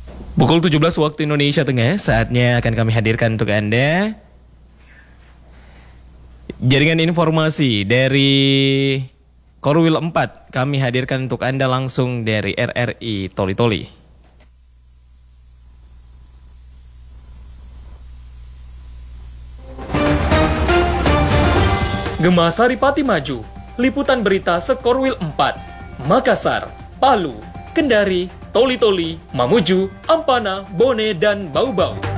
Pukul 17 waktu Indonesia Tengah, saatnya akan kami hadirkan untuk Anda jaringan informasi dari Korwil 4. Kami hadirkan untuk Anda langsung dari RRI Toli-Toli. Gema Saripati Maju, liputan berita Sekorwil 4, Makassar, Palu, Kendari, Toli-Toli, Mamuju, Ampana, Bone, dan Bau-Bau.